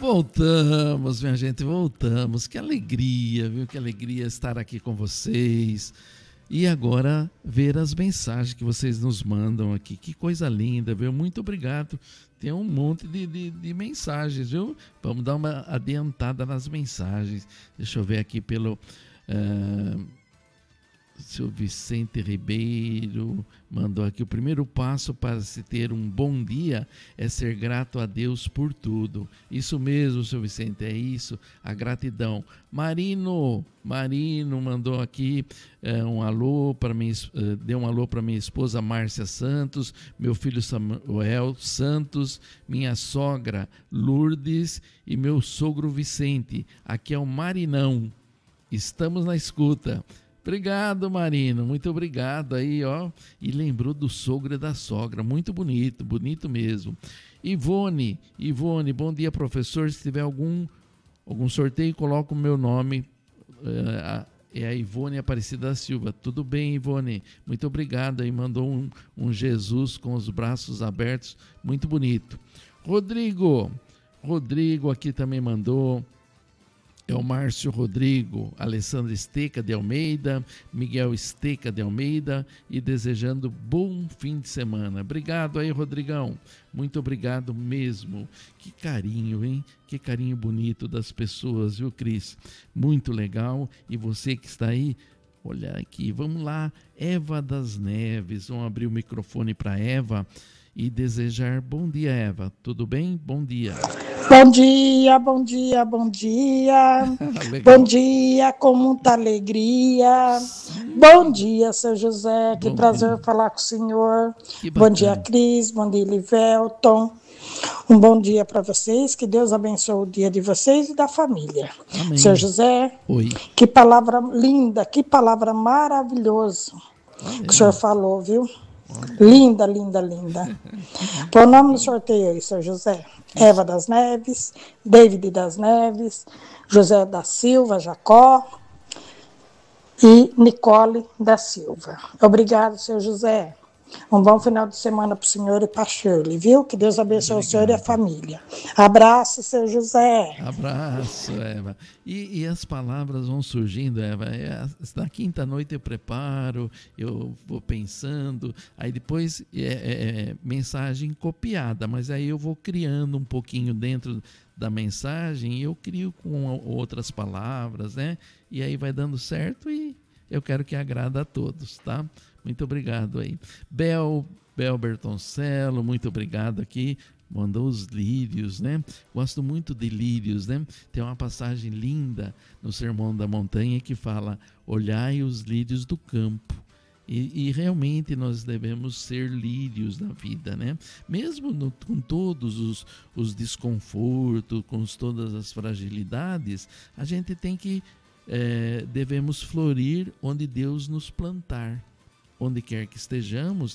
Voltamos, minha gente, voltamos. Que alegria, viu? Que alegria estar aqui com vocês. E agora ver as mensagens que vocês nos mandam aqui. Que coisa linda, viu? Muito obrigado. Tem um monte de mensagens, viu? Vamos dar uma adiantada nas mensagens. Deixa eu ver aqui pelo... Seu Vicente Ribeiro mandou aqui: o primeiro passo para se ter um bom dia é ser grato a Deus por tudo. Isso mesmo, seu Vicente, é isso, a gratidão. Marino mandou aqui um alô para mim, deu um alô para minha esposa Márcia Santos, meu filho Samuel Santos, minha sogra Lourdes e meu sogro Vicente. Aqui é o Marinão, estamos na escuta. Obrigado, Marino, muito obrigado aí, ó. E lembrou do sogro e da sogra, muito bonito, bonito mesmo. Ivone, bom dia, professor. Se tiver algum sorteio, coloca o meu nome. É a Ivone Aparecida da Silva. Tudo bem, Ivone? Muito obrigado aí, mandou um Jesus com os braços abertos, muito bonito. Rodrigo aqui também mandou. É o Márcio Rodrigo, Alessandra Esteca de Almeida, Miguel Esteca de Almeida, e desejando bom fim de semana. Obrigado aí, Rodrigão. Muito obrigado mesmo. Que carinho, hein? Que carinho bonito das pessoas, viu, Cris? Muito legal. E você que está aí, olha aqui, vamos lá. Eva das Neves, vamos abrir o microfone para Eva e desejar bom dia, Eva. Tudo bem? Bom dia. Bom dia, bom dia, bom dia. Bom dia, com muita alegria. Bom dia, seu José, que prazer falar com o senhor. Bom dia, Cris, bom dia, Livelton. Um bom dia para vocês, que Deus abençoe o dia de vocês e da família. Amém. Seu José, oi. Que palavra linda, que palavra maravilhosa que o senhor falou, viu? Linda, linda, linda. Põe o nome no sorteio aí, seu José. Eva das Neves, David das Neves, José da Silva, Jacó e Nicole da Silva. Obrigado, seu José. Um bom final de semana para o senhor e para a Shirley, viu? Que Deus abençoe o senhor e a família. Abraço, seu José. Abraço, Eva. E as palavras vão surgindo, Eva. Na quinta noite eu preparo, eu vou pensando, aí depois mensagem copiada, mas aí eu vou criando um pouquinho dentro da mensagem e eu crio com outras palavras, né? E aí vai dando certo e eu quero que agrada a todos, tá? Muito obrigado aí. Bel Bertoncello, muito obrigado aqui. Mandou os lírios, né? Gosto muito de lírios, né? Tem uma passagem linda no Sermão da Montanha que fala: olhai os lírios do campo. E realmente nós devemos ser lírios na vida, né? Mesmo com todos os desconfortos, com todas as fragilidades, a gente tem que, devemos florir onde Deus nos plantar. Onde quer que estejamos,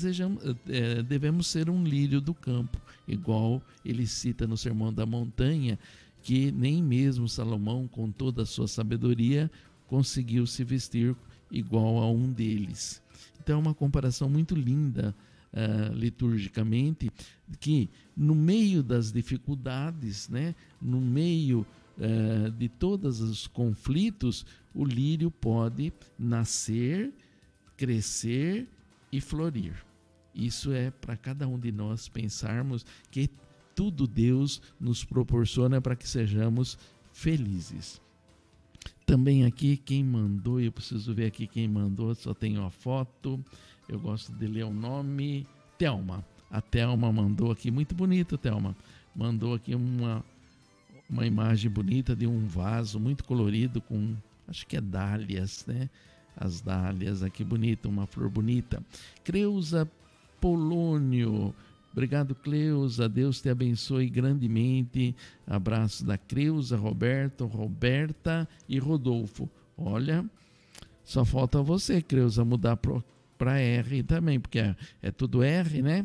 devemos ser um lírio do campo, igual ele cita no Sermão da Montanha, que nem mesmo Salomão, com toda a sua sabedoria, conseguiu se vestir igual a um deles. Então é uma comparação muito linda, liturgicamente, que no meio das dificuldades, né, no meio de todos os conflitos, o lírio pode nascer, crescer e florir. Isso é para cada um de nós pensarmos que tudo Deus nos proporciona para que sejamos felizes. Também aqui quem mandou, eu preciso ver aqui quem mandou, só tenho a foto, eu gosto de ler o nome, Thelma. A Thelma mandou aqui, muito bonito, Thelma. Mandou aqui uma imagem bonita de um vaso muito colorido com, acho que é dálias, né? As dálias aqui, bonita, uma flor bonita. Creuza Polônio, obrigado, Cleusa, Deus te abençoe grandemente. Abraço da Creuza, Roberto, Roberta e Rodolfo. Olha, só falta você, Creuza, mudar para R também, porque é tudo R, né?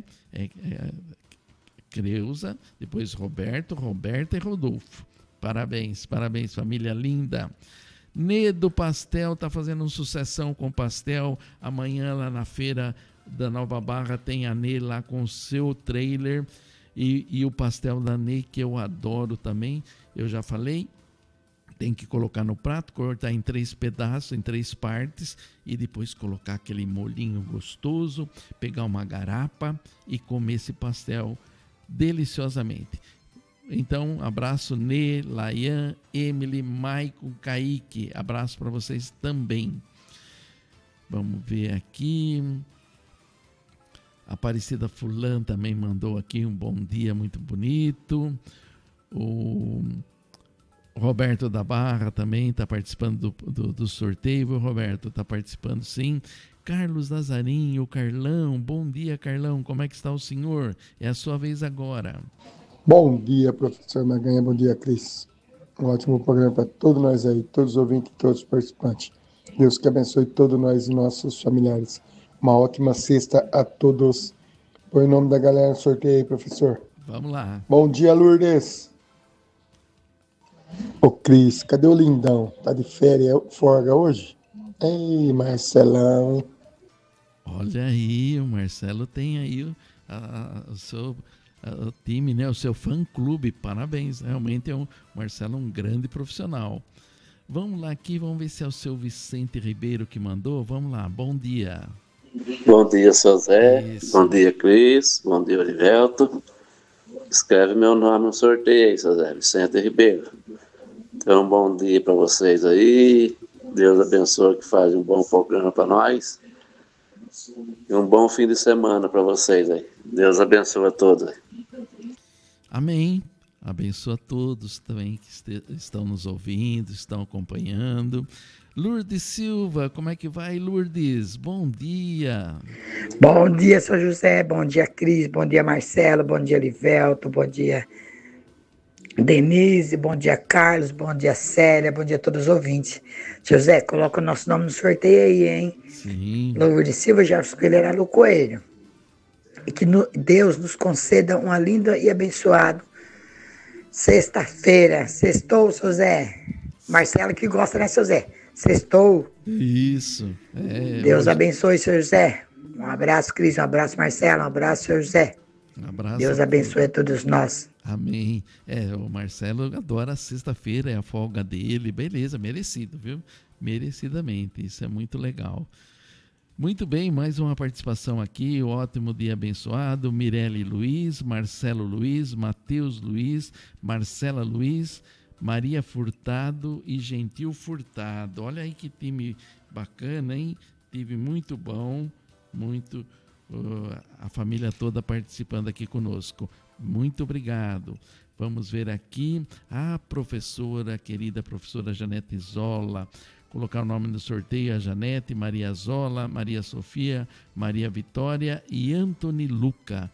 Creuza, depois Roberto, Roberta e Rodolfo. Parabéns, parabéns, família linda. Nedo Pastel está fazendo uma sucessão com pastel. Amanhã lá na feira da Nova Barra tem a Nê lá com o seu trailer. E o pastel da Ney, que eu adoro também, eu já falei, tem que colocar no prato, cortar em 3 pedaços, em 3 partes, e depois colocar aquele molhinho gostoso, pegar uma garapa e comer esse pastel deliciosamente. Então, abraço Nê, Layan, Emily, Maicon, Kaique, abraço para vocês também. Vamos ver aqui. Aparecida Fulan também mandou aqui um bom dia muito bonito. O Roberto da Barra também está participando do sorteio. O Roberto está participando, sim. Carlos Nazarinho, Carlão, bom dia, Carlão. Como é que está o senhor? É a sua vez agora. Bom dia, professor Maganha. Bom dia, Cris. Um ótimo programa para todos nós aí, todos os ouvintes, todos os participantes. Deus que abençoe todos nós e nossos familiares. Uma ótima sexta a todos. Põe o nome da galera no sorteio aí, professor. Vamos lá. Bom dia, Lourdes. Ô, Cris, cadê o lindão? Tá de férias, folga hoje? Ei, Marcelão, hein? Olha aí, o Marcelo tem aí o seu o time, né? O seu fã-clube. Parabéns, realmente o Marcelo é um grande profissional. Vamos lá aqui, vamos ver se é o seu Vicente Ribeiro que mandou. Vamos lá, bom dia. Bom dia, seu Zé. Isso. Bom dia, Cris. Bom dia, Olivelto. Escreve meu nome no sorteio aí, seu Zé. Vicente Ribeiro. Então, um bom dia para vocês aí. Deus abençoe que faz um bom programa para nós. E um bom fim de semana para vocês aí. Deus abençoe a todos aí. Amém. Abençoa a todos também que estão nos ouvindo, estão acompanhando. Lourdes Silva, como é que vai, Lourdes? Bom dia. Bom dia, São José. Bom dia, Cris. Bom dia, Marcelo. Bom dia, Livelto. Bom dia, Denise. Bom dia, Carlos. Bom dia, Célia. Bom dia a todos os ouvintes. José, coloca o nosso nome no sorteio aí, hein? Sim. Lourdes Silva, já escolherá no Coelho. E que Deus nos conceda uma linda e abençoada sexta-feira. Sextou, seu Zé. Marcelo que gosta, né, seu Zé? Sextou. Isso. Deus abençoe, seu José. Um abraço, Cris. Um abraço, Marcelo. Um abraço, seu José. Um abraço. Deus abençoe a todos nós. Amém. O Marcelo adora a sexta-feira, é a folga dele. Beleza, merecido, viu? Merecidamente. Isso é muito legal. Muito bem, mais uma participação aqui. Ótimo dia abençoado. Mirelle Luiz, Marcelo Luiz, Matheus Luiz, Marcela Luiz, Maria Furtado e Gentil Furtado. Olha aí que time bacana, hein? Time muito bom, muito a família toda participando aqui conosco. Muito obrigado. Vamos ver aqui a professora, querida professora Janete Zola. Colocar o nome no sorteio: a Janete, Maria Zola, Maria Sofia, Maria Vitória e Antony Luca.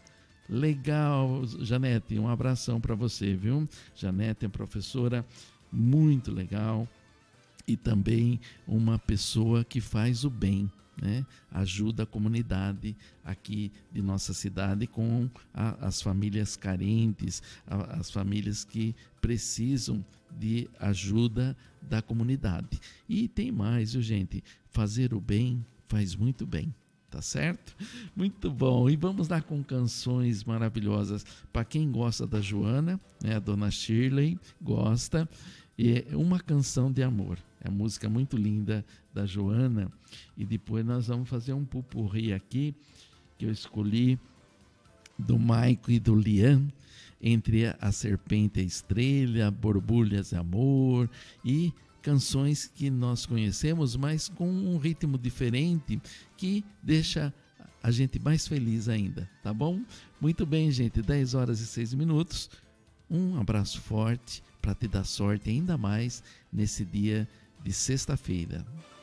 Legal, Janete, um abração para você, viu? Janete é professora muito legal e também uma pessoa que faz o bem, né? Ajuda a comunidade aqui de nossa cidade com as famílias carentes, as famílias que precisam de ajuda da comunidade. E tem mais, viu, gente? Fazer o bem faz muito bem. Tá certo? Muito bom. E vamos lá com canções maravilhosas. Para quem gosta da Joana, né, a dona Shirley gosta. E uma canção de amor. É uma música muito linda da Joana. E depois nós vamos fazer um pupurri aqui, que eu escolhi do Maico e do Lian, entre a Serpente e a Estrela, Borbulhas de Amor e canções que nós conhecemos, mas com um ritmo diferente que deixa a gente mais feliz ainda, tá bom? Muito bem, gente, 10h06. Um abraço forte para te dar sorte ainda mais nesse dia de sexta-feira.